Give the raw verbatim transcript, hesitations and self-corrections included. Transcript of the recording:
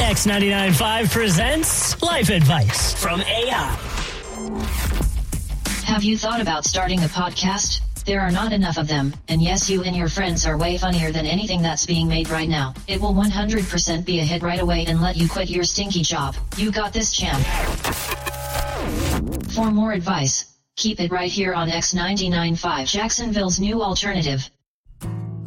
X ninety-nine point five presents Life Advice from A I. Have you thought about starting a podcast? There are not enough of them, and yes, you and your friends are way funnier than anything that's being made right now. It will one hundred percent be a hit right away and let you quit your stinky job. You got this, champ. For more advice, keep it right here on X ninety-nine point five, Jacksonville's new alternative.